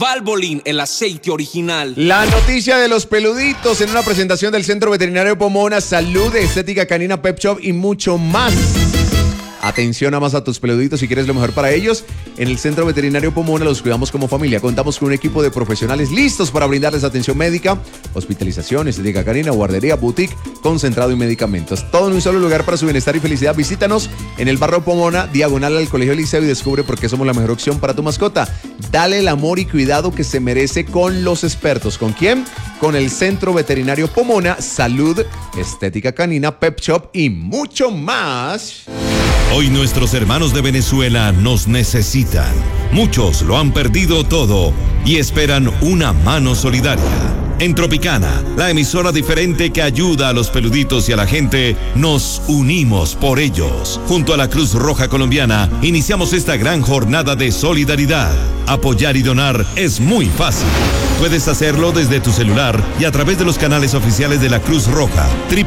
Valvoline, el aceite original. La noticia de los peluditos en una presentación del Centro Veterinario Pomona, Salud, Estética Canina, Pet Shop y mucho más. Atención a más a tus peluditos si quieres lo mejor para ellos. En el Centro Veterinario Pomona los cuidamos como familia. Contamos con un equipo de profesionales listos para brindarles atención médica, hospitalización, estética canina, guardería, boutique, concentrado y medicamentos. Todo en un solo lugar para su bienestar y felicidad. Visítanos en el barrio Pomona, diagonal al Colegio Liceo, y descubre por qué somos la mejor opción para tu mascota. Dale el amor y cuidado que se merece con los expertos. ¿Con quién? Con el Centro Veterinario Pomona, Salud, Estética Canina, Pet Shop y mucho más. Hoy nuestros hermanos de Venezuela nos necesitan. Muchos lo han perdido todo y esperan una mano solidaria. En Tropicana, la emisora diferente que ayuda a los peluditos y a la gente, nos unimos por ellos. Junto a la Cruz Roja Colombiana, iniciamos esta gran jornada de solidaridad. Apoyar y donar es muy fácil. Puedes hacerlo desde tu celular y a través de los canales oficiales de la Cruz Roja,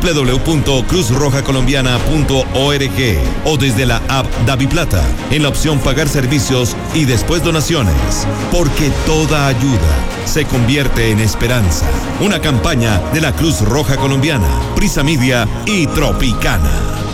www.cruzrojacolombiana.org, o desde la app DaviPlata, en la opción Pagar Servicios y después Donaciones. Porque toda ayuda se convierte en esperanza. Una campaña de la Cruz Roja Colombiana, Prisa Media y Tropicana.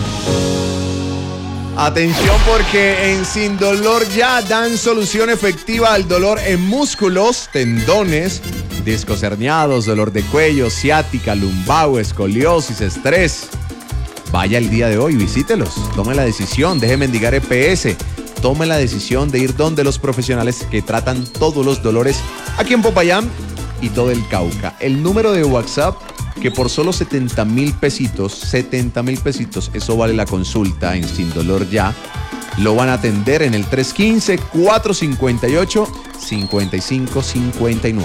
Atención, porque en Sin Dolor Ya dan solución efectiva al dolor en músculos, tendones, discos herniados, dolor de cuello, ciática, lumbago, escoliosis, estrés. Vaya el día de hoy, visítelos, tome la decisión, deje mendigar EPS, tome la decisión de ir donde los profesionales que tratan todos los dolores aquí en Popayán y todo el Cauca. El número de WhatsApp, que por solo 70,000 pesitos, eso vale la consulta en Sin Dolor Ya. Lo van a atender en el 315-458-5559.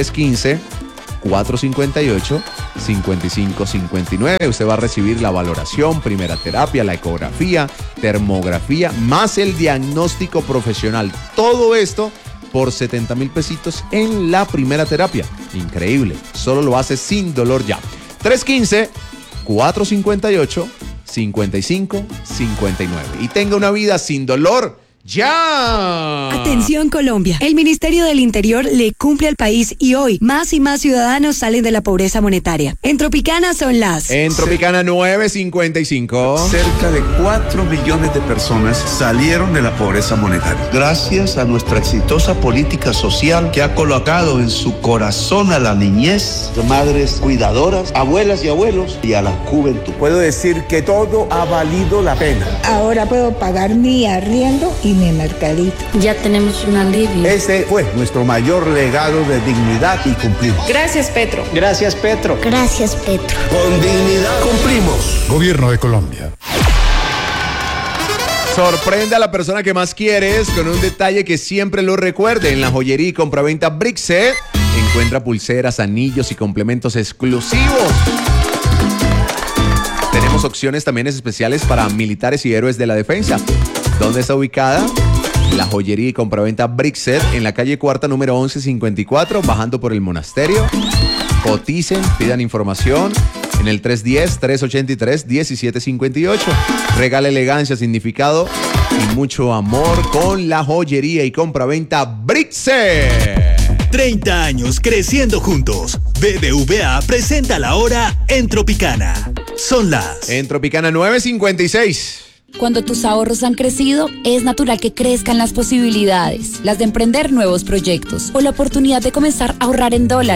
315-458-5559. Usted va a recibir la valoración, primera terapia, la ecografía, termografía, más el diagnóstico profesional. Todo esto por 70,000 pesitos en la primera terapia. Increíble. Solo lo hace Sin Dolor Ya. 315-458-5559. Y tenga una vida sin dolor. ¡Ya! Atención Colombia, el Ministerio del Interior le cumple al país y hoy más y más ciudadanos salen de la pobreza monetaria. En Tropicana son las... En Tropicana 9:55. Cerca de 4 millones de personas salieron de la pobreza monetaria. Gracias a nuestra exitosa política social que ha colocado en su corazón a la niñez, madres cuidadoras, abuelas y abuelos y a la juventud. Puedo decir que todo ha valido la pena. Ahora puedo pagar mi arriendo y mi mercadito. Ya tenemos un alivio. Ese fue nuestro mayor legado de dignidad y cumplimos. Gracias, Petro. Gracias, Petro. Gracias, Petro. Con dignidad cumplimos. Gobierno de Colombia. Sorprende a la persona que más quieres con un detalle que siempre lo recuerde. En la joyería y compraventa Brickset encuentra pulseras, anillos y complementos exclusivos. Tenemos opciones también especiales para militares y héroes de la defensa. ¿Dónde está ubicada? La joyería y compraventa Brickset en la calle Cuarta, número 1154, bajando por el monasterio. Coticen, pidan información en el 310-383-1758. Regala elegancia, significado y mucho amor con la joyería y compraventa Brickset. 30 años creciendo juntos. BBVA presenta la hora en Tropicana. Son las... En Tropicana 9:56. Cuando tus ahorros han crecido, es natural que crezcan las posibilidades, las de emprender nuevos proyectos o la oportunidad de comenzar a ahorrar en dólares.